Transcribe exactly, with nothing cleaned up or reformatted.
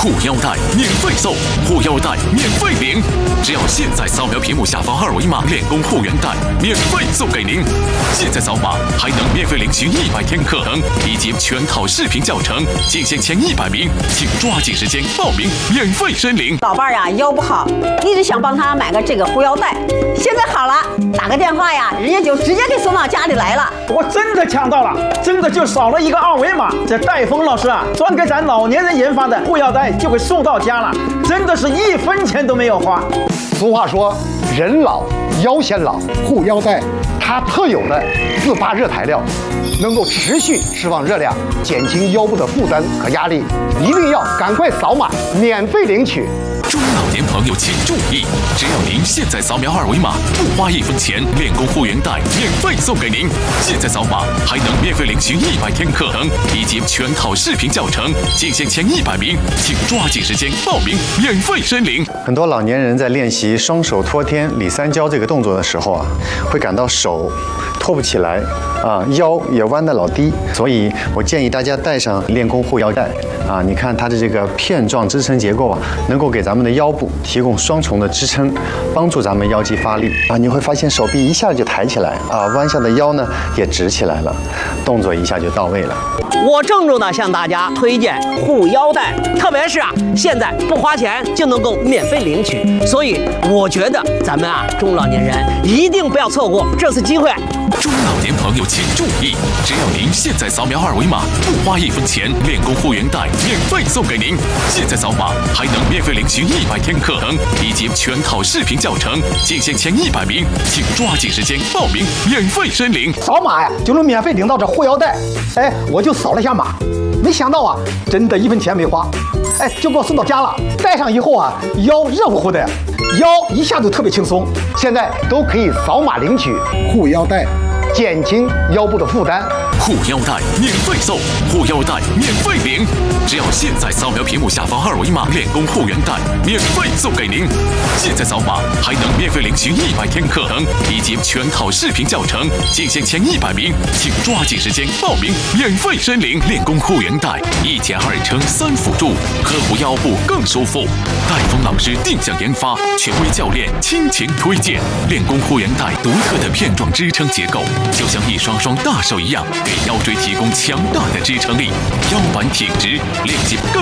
护腰带免费送，护腰带免费领，只要现在扫描屏幕下方二维码，练功护腰带免费送给您。现在扫码还能免费领取一百天课程以及全套视频教程，仅限前一百名，请抓紧时间报名，免费申领。 老伴儿呀，腰不好，一直想帮他买个这个护腰带，现在好了，打个电话呀，人家就直接给送到家里来了。 我真的抢到了，真的就扫了一个二维码，这戴峰老师啊，专给咱老年人研发的护腰带就给送到家了，真的是一分钱都没有花。 俗话说，人老腰先老，护腰带它特有的自发热材料，能够持续释放热量，减轻腰部的负担和压力。一定要赶快扫码，免费领取。 中老年朋友请注意，只要您现在扫描二维码，不花一分钱，练功护腰带免费送给您。现在扫码还能免费领取一百天课程以及全套视频教程，仅限前一百名，请抓紧时间报名，免费申领。 很多老年人在练习双手托天里三焦这个动作的时候啊，会感到手托不起来啊，腰也弯得老低，所以我建议大家带上练功护腰带啊。你看它的这个片状支撑结构啊，能够给咱们的腰部提供双重的支撑，帮助咱们腰肌发力啊。你会发现手臂一下就抬起来啊，弯下的腰呢也直起来了，动作一下就到位了。 我郑重的向大家推荐护腰带，特别是啊，现在不花钱就能够免费领取，所以我觉得咱们啊中老年人一定不要错过这次机会。 中老年朋友请注意，只要您现在扫描二维码，不花一分钱，练功护腰带免费送给您。现在扫码还能免费领取一百天课程以及全套视频教程，仅限前一百名，请抓紧时间报名，免费申领。 扫码呀，就能免费领到这护腰带。哎，我就扫了一下码，没想到啊，真的一分钱没花，哎，就给我送到家了。戴上以后啊，腰热乎乎的，腰一下就特别轻松。现在都可以扫码领取护腰带，减轻腰部的负担。 护腰带免费送，护腰带免费领，只要现在扫描屏幕下方二维码，练功护腰带免费送给您。现在扫码还能免费领取一百天课程以及全套视频教程，仅限前一百名，请抓紧时间报名，免费申领。练功护腰带一减二乘三辅助，呵护腰部更舒服。戴峰老师定向研发，权威教练倾情推荐。练功护腰带独特的片状支撑结构，就像一双双大手一样，给腰椎提供强大的支撑力，腰板挺直，练习更